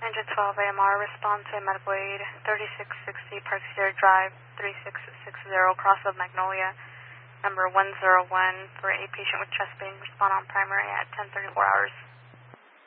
Engine 12 AMR, respond to medical aid, 3660 Park Sierra Drive, 3660 Cross of Magnolia, number 101 for a patient with chest pain. Respond on primary at 10:34 hours.